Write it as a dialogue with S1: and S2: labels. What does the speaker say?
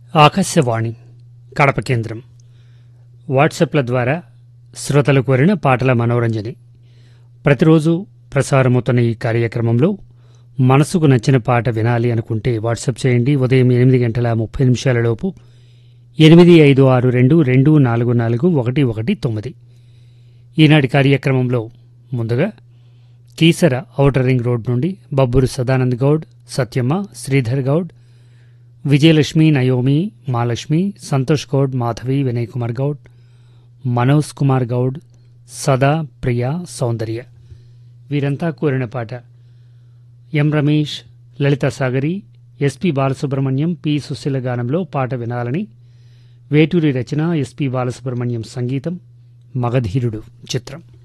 S1: ఆకాశవాణి కడప కేంద్రం వాట్సాప్ల ద్వారా శ్రోతలు కోరిన పాటల మనోరంజని. ప్రతిరోజు ప్రసారమవుతున్న ఈ కార్యక్రమంలో మనసుకు నచ్చిన పాట వినాలి అనుకుంటే వాట్సాప్ చేయండి. ఉదయం 8:30 8562244249. ఈనాటి కార్యక్రమంలో ముందుగా కీసర ఔటర్ రింగ్ రోడ్ నుండి బబ్బూరు సదానంద్ గౌడ్, సత్యమ్మ, శ్రీధర్ గౌడ్, విజయలక్ష్మి, నయోమి, మాలక్ష్మి, సంతోష్ గౌడ్, మాధవి, వినయ్ కుమార్ గౌడ్, మనోజ్ కుమార్ గౌడ్, సదా, ప్రియా, సౌందర్య వీరంతా కోరిన పాట ఎం రమేష్, లలిత సాగరి, ఎస్పి బాలసుబ్రహ్మణ్యం, పి సుశీల గానంలో పాట వినాలని. వేటూరి రచన, ఎస్పి బాలసుబ్రహ్మణ్యం సంగీతం. మగధీరుడు చిత్రం.